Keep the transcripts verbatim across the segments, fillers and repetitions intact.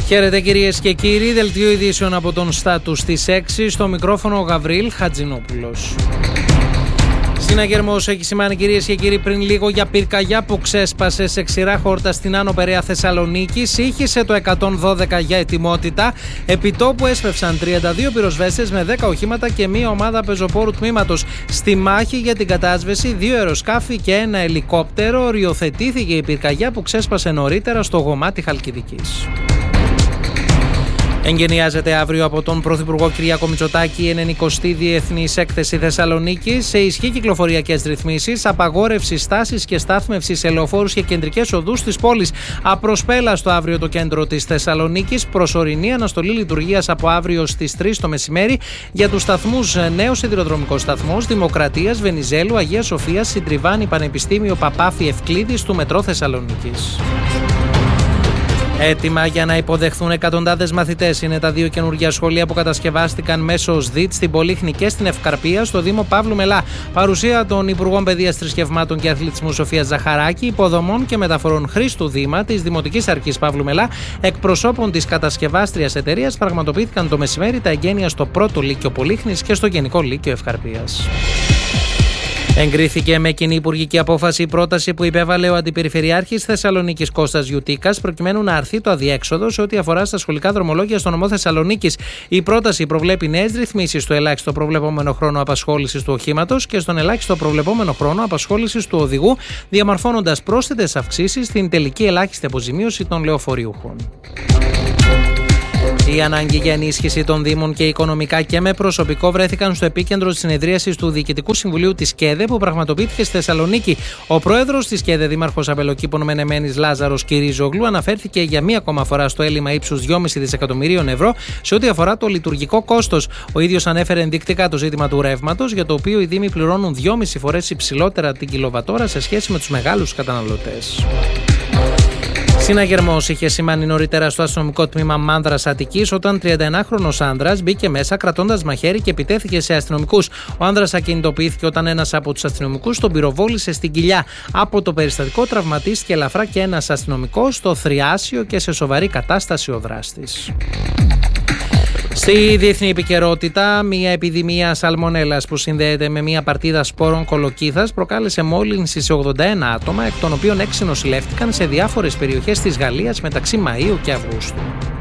Χαίρετε κυρίες και κύριοι, δελτίο ειδήσεων από τον Στάτους στις έξι, στο μικρόφωνο ο Γαβρίλ Χατζηνόπουλος. Συναγερμός έχει σημάνει κυρίες και κύριοι πριν λίγο για πυρκαγιά που ξέσπασε σε ξηρά χόρτα στην Άνω Περαία Θεσσαλονίκης. Ήχησε το εκατόν δώδεκα για ετοιμότητα. Επιτόπου έσπευσαν τριάντα δύο πυροσβέστες με δέκα οχήματα και μία ομάδα πεζοπόρου τμήματος. Στη μάχη για την κατάσβεση, δύο αεροσκάφη και ένα ελικόπτερο. Οριοθετήθηκε η πυρκαγιά που ξέσπασε νωρίτερα στο Γομάτι Χαλκιδικής. Εγκαινιάζεται αύριο από τον Πρωθυπουργό Κυριάκο Μητσοτάκη η ενενηκοστή Διεθνής Έκθεση Θεσσαλονίκης. Σε ισχύ κυκλοφοριακές ρυθμίσεις, απαγόρευση στάσης και στάθμευσης σε λεωφόρους και κεντρικές οδούς της πόλης. Απροσπέλαστο αύριο το κέντρο της Θεσσαλονίκης. Προσωρινή αναστολή λειτουργίας από αύριο στις τρεις το μεσημέρι για τους σταθμούς Νέος Σιδηροδρομικός Σταθμός, Δημοκρατίας, Βενιζέλου, Αγίας Σοφίας, Συντριβάνη, Πανεπιστήμιο Παπάφη, Ευκλήδης του Μετρό Θεσσαλονίκης. Έτοιμα για να υποδεχθούν εκατοντάδες μαθητές είναι τα δύο καινούργια σχολεία που κατασκευάστηκαν μέσω ΣΔΙΤ στην Πολύχνη και στην Ευκαρπία στο Δήμο Παύλου Μελά. Παρουσία των Υπουργών Παιδείας, Θρησκευμάτων και Αθλητισμού Σοφίας Ζαχαράκη, Υποδομών και Μεταφορών Χρήστου Δήμα, της Δημοτικής Αρχής Παύλου Μελά, εκπροσώπων της κατασκευάστριας εταιρείας, πραγματοποιήθηκαν το μεσημέρι τα εγγένεια στο πρώτο Λύκειο Πολύχνης και στο Γενικό Λύκειο Ευκαρπίας. Εγκρίθηκε με κοινή υπουργική απόφαση η πρόταση που υπέβαλε ο Αντιπεριφερειάρχης Θεσσαλονίκης Κώστας Γιουτίκας προκειμένου να αρθεί το αδιέξοδο σε ό,τι αφορά στα σχολικά δρομολόγια στο νομό Θεσσαλονίκης. Η πρόταση προβλέπει νέες ρυθμίσεις στο ελάχιστο προβλεπόμενο χρόνο απασχόλησης του οχήματος και στον ελάχιστο προβλεπόμενο χρόνο απασχόλησης του οδηγού, διαμορφώνοντας πρόσθετες αυξήσεις στην τελική ελάχιστη αποζημίωση των λεωφορείουχων. Η ανάγκη για ενίσχυση των Δήμων και οικονομικά και με προσωπικό βρέθηκαν στο επίκεντρο της συνεδρίασης του Διοικητικού Συμβουλίου της ΚΕΔΕ που πραγματοποιήθηκε στη Θεσσαλονίκη. Ο πρόεδρος της ΚΕΔΕ, Δήμαρχος Αμπελοκήπων Μενεμένης Λάζαρος Κυρίζογλου, αναφέρθηκε για μία ακόμα φορά στο έλλειμμα ύψους δυόμισι δισεκατομμυρίων ευρώ σε ό,τι αφορά το λειτουργικό κόστος. Ο ίδιος ανέφερε ενδεικτικά το ζήτημα του ρεύματος, για το οποίο οι Δήμοι πληρώνουν δυόμισι φορές υψηλότερα την κιλοβατόρα σε σχέση με τους μεγάλους καταναλωτές. Συναγερμός είχε σημάνει νωρίτερα στο αστυνομικό τμήμα Μάνδρας Αττικής όταν τριανταενάχρονος άνδρας μπήκε μέσα κρατώντας μαχαίρι και επιτέθηκε σε αστυνομικούς. Ο άνδρας ακινητοποιήθηκε όταν ένας από τους αστυνομικούς τον πυροβόλησε στην κοιλιά. Από το περιστατικό τραυματίστηκε ελαφρά και ένας αστυνομικός, στο θριάσιο και σε σοβαρή κατάσταση ο δράστης. Στη διεθνή επικαιρότητα, μια επιδημία σαλμονέλας που συνδέεται με μια παρτίδα σπόρων κολοκύθας προκάλεσε μόλυνση σε ογδόντα ένα άτομα, εκ των οποίων έξι νοσηλεύτηκαν σε διάφορες περιοχές της Γαλλίας μεταξύ Μαΐου και Αυγούστου.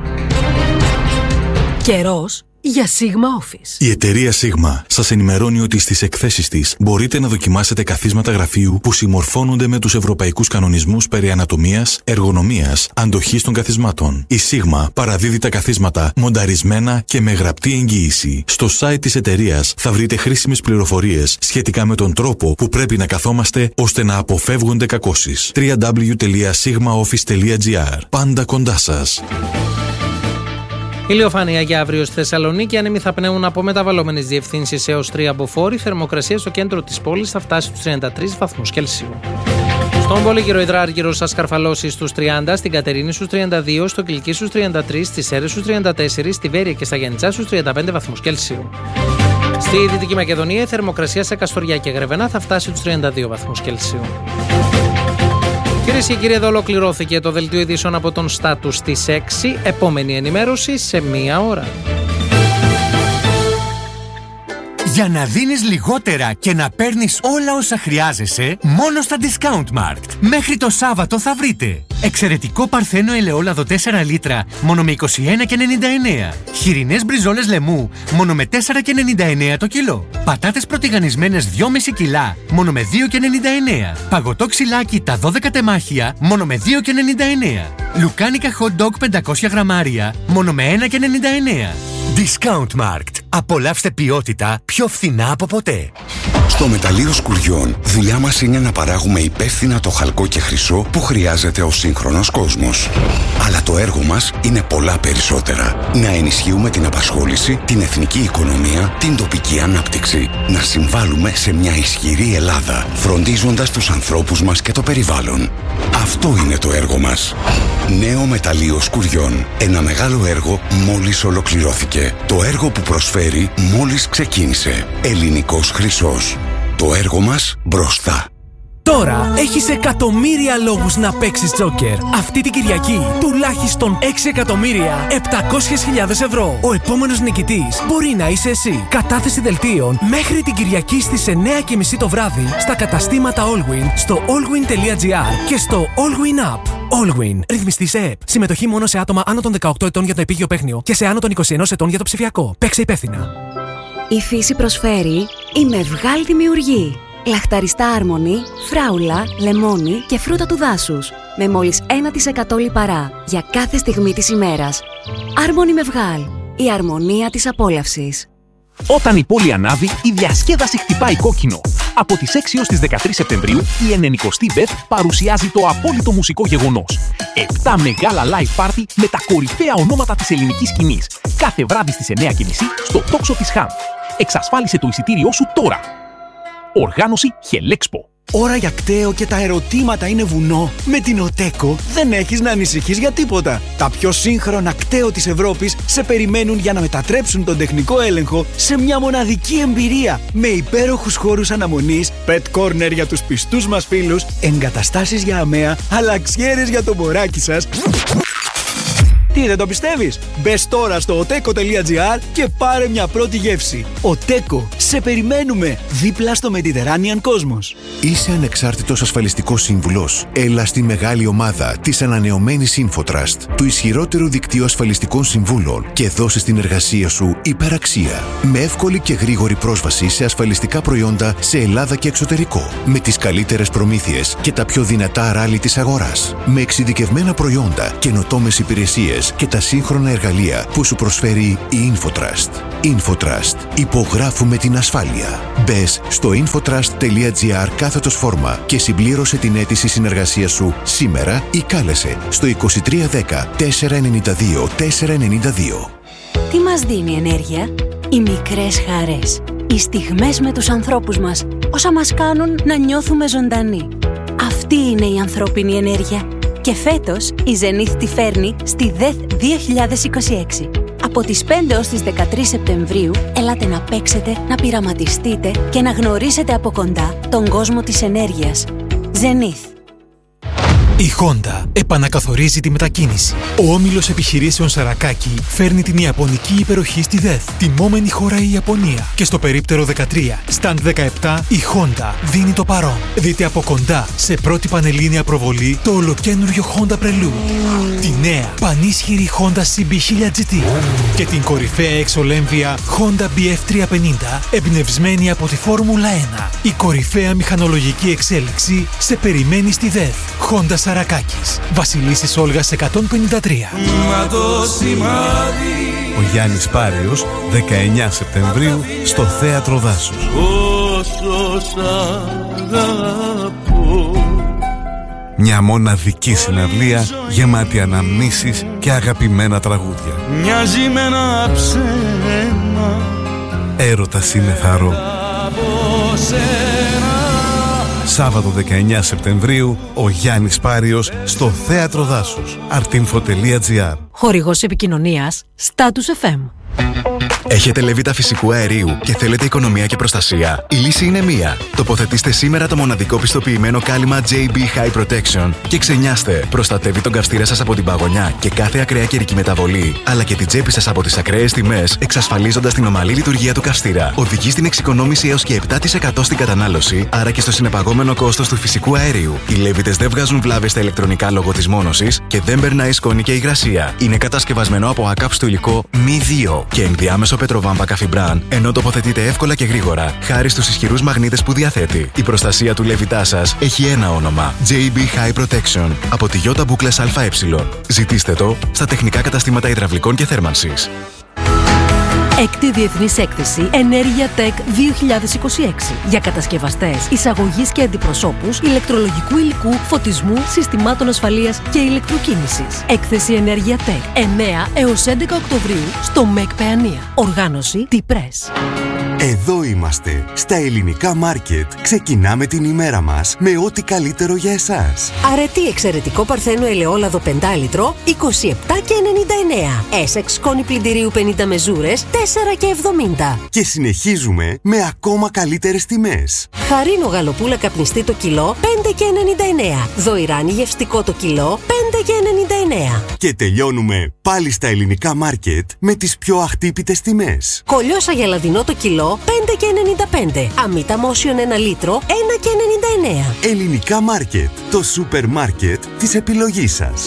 Καιρός για Sigma Office. Η εταιρεία Sigma σας ενημερώνει ότι στις εκθέσεις της μπορείτε να δοκιμάσετε καθίσματα γραφείου που συμμορφώνονται με τους ευρωπαϊκούς κανονισμούς περί ανατομίας, εργονομίας, αντοχής των καθισμάτων. Η Sigma παραδίδει τα καθίσματα μονταρισμένα και με γραπτή εγγύηση. Στο site της εταιρείας θα βρείτε χρήσιμες πληροφορίες σχετικά με τον τρόπο που πρέπει να καθόμαστε ώστε να αποφεύγονται κακώσεις. double-u double-u double-u τελεία sigma office τελεία gr. Πάντα κοντά σας. Ηλιοφάνεια για αύριο στη Θεσσαλονίκη. Άνεμοι θα πνέουν από μεταβαλλόμενες διευθύνσεις έως τρία μποφόρ. Η θερμοκρασία στο κέντρο της πόλης θα φτάσει στους τριάντα τρεις βαθμούς Κελσίου. Στον Πολύγυρο Υδράργυρο στα Σκαρφαλώση στους τριάντα, στην Κατερίνη στους τριάντα δύο, στο Κιλκί στους τριάντα τρεις, στις Σέρρες στους τριάντα τέσσερα, στη Βέρεια και στα Γιαννιτσά στους τριάντα πέντε βαθμούς Κελσίου. Στη Δυτική Μακεδονία η θερμοκρασία σε Καστοριά και Γρεβενά θα φτάσει στους τριάντα δύο βαθμούς Κελσίου. Κυρίες και κύριοι, εδώ ολοκληρώθηκε το δελτίο ειδήσεων από τον Στάτους στις έξι. Επόμενη ενημέρωση σε μία ώρα. Για να δίνεις λιγότερα και να παίρνεις όλα όσα χρειάζεσαι, μόνο στα Discountmarkt. Μέχρι το Σάββατο θα βρείτε εξαιρετικό παρθένο ελαιόλαδο τέσσερα λίτρα, μόνο με είκοσι ένα και ενενήντα εννέα. Χοιρινές μπριζόλες λεμού, μόνο με τέσσερα και ενενήντα εννέα το κιλό. Πατάτες πρωτιγανισμένες δυόμισι κιλά, μόνο με δύο και ενενήντα εννέα. Παγωτό ξυλάκι τα δώδεκα τεμάχια, μόνο με δύο και ενενήντα εννέα. Λουκάνικα hot dog πεντακόσια γραμμάρια, μόνο με ένα και ενενήντα εννέα. Discountmarkt. Απολαύστε ποιότητα πιο φθηνά από ποτέ. Στο Μεταλλείο Σκουριών, δουλειά μας είναι να παράγουμε υπεύθυνα το χαλκό και χρυσό που χρειάζεται ο σύγχρονος κόσμος. Αλλά το έργο μας είναι πολλά περισσότερα. Να ενισχύουμε την απασχόληση, την εθνική οικονομία, την τοπική ανάπτυξη. Να συμβάλλουμε σε μια ισχυρή Ελλάδα, φροντίζοντας τους ανθρώπους μας και το περιβάλλον. Αυτό είναι το έργο μας. Νέο Μεταλλείο Σκουριών. Ένα μεγάλο έργο μόλις ολοκληρώθηκε. Το έργο που προσφέρει μόλις ξεκίνησε. Ελληνικός χρυσός. Το έργο μας μπροστά. Τώρα έχεις εκατομμύρια λόγους να παίξεις τζόκερ. Αυτή την Κυριακή τουλάχιστον έξι εκατομμύρια επτακόσιες χιλιάδες ευρώ. Ο επόμενος νικητής μπορεί να είσαι εσύ. Κατάθεση δελτίων μέχρι την Κυριακή στις εννιά και μισή το βράδυ στα καταστήματα Allwyn, στο allwyn τελεία gr και στο Allwyn App. Allwyn. Ρυθμιστή σε ΕΠ. Συμμετοχή μόνο σε άτομα άνω των δεκαοκτώ ετών για το επίγειο παίχνιο και σε άνω των είκοσι ένα ετών για το ψηφιακό. Παίξε υπεύθυνα. Η φύση προσφέρει η Μευγάλ Δημιουργή. Λαχταριστά άρμονη, φράουλα, λεμόνι και φρούτα του δάσους. Με μόλις ένα τοις εκατό λιπαρά για κάθε στιγμή της ημέρας. Άρμονη Μευγάλ. Η αρμονία της απόλαυσης. Όταν η πόλη ανάβει, η διασκέδαση χτυπάει κόκκινο. Από τις έξι έως τις δεκατρείς Σεπτεμβρίου, η ενενηκοστή μπεθ παρουσιάζει το απόλυτο μουσικό γεγονός. Επτά μεγάλα live party με τα κορυφαία ονόματα της ελληνικής σκηνής. Κάθε βράδυ στις εννιά και μισή στο τόξο της Χαμ. Εξασφάλισε το εισιτήριό σου τώρα. Οργάνωση Χελέξπο. Ώρα για κταίο και τα ερωτήματα είναι βουνό. Με την Οτέκο δεν έχεις να ανησυχείς για τίποτα. Τα πιο σύγχρονα κταίο της Ευρώπης σε περιμένουν για να μετατρέψουν τον τεχνικό έλεγχο σε μια μοναδική εμπειρία. Με υπέροχους χώρους αναμονής, pet corner για τους πιστούς μας φίλους, εγκαταστάσεις για αμαία, αλλαξιέρες για το μωράκι σας. Τι, δεν το πιστεύεις? Μπες τώρα στο οτέκο τελεία gr και πάρε μια πρώτη γεύση. Οτέκο, σε περιμένουμε δίπλα στο Mediterranean Cosmos. Είσαι ανεξάρτητος ασφαλιστικός σύμβουλος. Έλα στη μεγάλη ομάδα της ανανεωμένης InfoTrust, του ισχυρότερου δικτύου ασφαλιστικών συμβούλων και δώσε στην εργασία σου υπεραξία. Με εύκολη και γρήγορη πρόσβαση σε ασφαλιστικά προϊόντα σε Ελλάδα και εξωτερικό. Με τις καλύτερες προμήθειες και τα πιο δυνατά ράλι της αγοράς. Με εξειδικευμένα προϊόντα, καινοτόμες υπηρεσίες και τα σύγχρονα εργαλεία που σου προσφέρει η InfoTrust. InfoTrust. Υπογράφουμε την ασφάλεια. Μπες στο infotrust τελεία gr κάθετος φόρμα και συμπλήρωσε την αίτηση συνεργασίας σου σήμερα ή κάλεσε στο είκοσι τρία δέκα τετρακόσια ενενήντα δύο τετρακόσια ενενήντα δύο. Τι μας δίνει ενέργεια? Οι μικρές χαρές. Οι στιγμές με τους ανθρώπους μας, όσα μας κάνουν να νιώθουμε ζωντανοί. Αυτή είναι η ανθρώπινη ενέργεια. Και φέτος η Zenith τη φέρνει στη ΔΕΘ δύο χιλιάδες είκοσι έξι. Από τις πέντε ως τις δεκατρείς Σεπτεμβρίου, ελάτε να παίξετε, να πειραματιστείτε και να γνωρίσετε από κοντά τον κόσμο της ενέργειας. Zenith. Η Honda επανακαθορίζει τη μετακίνηση. Ο όμιλος επιχειρήσεων Σαρακάκι φέρνει την ιαπωνική υπεροχή στη ΔΕΘ, τιμόμενη χώρα η Ιαπωνία. Και στο περίπτερο δεκατρία, stand δεκαεπτά, η Honda δίνει το παρόν. Δείτε από κοντά, σε πρώτη πανελλήνια προβολή, το ολοκένουργιο Honda Prelude, τη νέα πανίσχυρη Honda σι μπι χίλια τζι τι και την κορυφαία εξολέμβια Honda μπι εφ τριακόσια πενήντα, εμπνευσμένη από τη Φόρμουλα ένα. Η κορυφαία μηχανολογική εξέλιξη σε περιμένει στη ΔΕΘ. Honda Σαρακάκης, Βασιλίσσης Όλγας εκατόν πενήντα τρία. Ο Γιάννης Πάριος, δεκαεννιά Σεπτεμβρίου, στο Θέατρο Δάσους. Μια μοναδική συναυλία γεμάτη αναμνήσεις και αγαπημένα τραγούδια. Μοιάζει με ένα ψέμα. Έρωτας είναι θαρό. Σάββατο δεκαεννιά Σεπτεμβρίου, ο Γιάννης Πάριος στο Θέατρο Δάσους. artinfo τελεία gr. Χορηγός επικοινωνίας Status εφ εμ. Έχετε λεβίτα φυσικού αερίου και θέλετε οικονομία και προστασία? Η λύση είναι μία. Τοποθετήστε σήμερα το μοναδικό πιστοποιημένο κάλυμα τζέι μπι High Protection και ξενιάστε. Προστατεύει τον καυστήρα σας από την παγωνιά και κάθε ακραία καιρική μεταβολή, αλλά και την τσέπη σας από τις ακραίες τιμές, εξασφαλίζοντας την ομαλή λειτουργία του καυστήρα. Οδηγεί στην εξοικονόμηση έως και επτά τοις εκατό στην κατανάλωση, άρα και στο συνεπαγόμενο κόστος του φυσικού αερίου. Οι λέβητες δεν βγάζουν βλάβες στα ηλεκτρονικά λόγω της μόνωσης και δεν περνάει σκόνη και υγρασία. Είναι κατασκευασμένο από ακάψτο υλικό μη δύο και ενδιάμεσο πετροβάμβα καφιμπράν, ενώ τοποθετείται εύκολα και γρήγορα, χάρη στους ισχυρούς μαγνήτες που διαθέτει. Η προστασία του λεβιτά σας έχει ένα όνομα: τζέι μπι High Protection από τη Ιώτα Μπούκλες ΑΕ. Ζητήστε το στα τεχνικά καταστήματα υδραυλικών και θέρμανσης. Έκτη Διεθνής Έκθεση Ενέργεια Tech δύο χιλιάδες είκοσι έξι για κατασκευαστές, εισαγωγής και αντιπροσώπους ηλεκτρολογικού υλικού, φωτισμού, συστημάτων ασφαλείας και ηλεκτροκίνησης. Έκθεση Ενέργεια Tech εννέα έως έντεκα Οκτωβρίου στο ΜΕΚ Παιανία. Οργάνωση T-Press. Εδώ είμαστε, στα Ελληνικά Μάρκετ. Ξεκινάμε την ημέρα μας με ό,τι καλύτερο για εσάς. Αρετή εξαιρετικό παρθένο ελαιόλαδο πέντε λίτρο, είκοσι επτά και ενενήντα εννέα. Essex σκόνη πλυντηρίου πενήντα μεζούρες, τέσσερα και εβδομήντα. Και συνεχίζουμε με ακόμα καλύτερες τιμές. Χαρίνο γαλοπούλα καπνιστή το κιλό, πέντε και ενενήντα εννέα. Δοϊράνι γευστικό το κιλό, πέντε και ενενήντα εννέα. Και τελειώνουμε πάλι στα Ελληνικά Μάρκετ με τις πιο αχτύπητες τιμές. Κολιόσα γελαδινό το κιλό, πέντε και ενενήντα πέντε. Αμύτα Μόσιον ένα λίτρο, ένα και ενενήντα εννέα. Ελληνικά Μάρκετ, το σούπερ μάρκετ της επιλογής σας.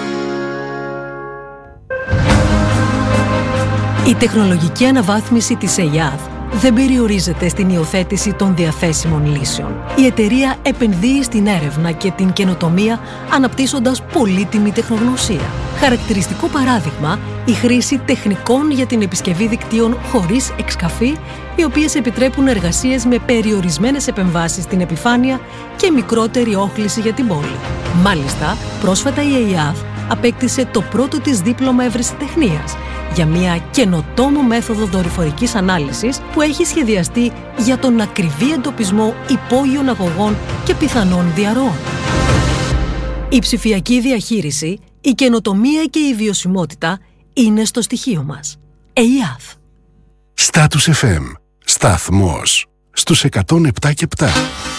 Η τεχνολογική αναβάθμιση της ΕΙΑΔ δεν περιορίζεται στην υιοθέτηση των διαθέσιμων λύσεων. Η εταιρεία επενδύει στην έρευνα και την καινοτομία αναπτύσσοντας πολύτιμη τεχνογνωσία. Χαρακτηριστικό παράδειγμα, η χρήση τεχνικών για την επισκευή δικτύων χωρίς εξκαφή, οι οποίες επιτρέπουν εργασίες με περιορισμένες επεμβάσεις στην επιφάνεια και μικρότερη όχληση για την πόλη. Μάλιστα, πρόσφατα η ΕΙΑΔ απέκτησε το πρώτο της δίπλωμα ευρεσιτεχνίας για μια καινοτόμο μέθοδο δορυφορικής ανάλυσης που έχει σχεδιαστεί για τον ακριβή εντοπισμό υπόγειων αγωγών και πιθανών διαρροών. Η ψηφιακή διαχείριση, η καινοτομία και η βιωσιμότητα είναι στο στοιχείο μας. ΕΙΑΔ. Status εφ εμ. Σταθμός στους εκατόν επτά και επτά.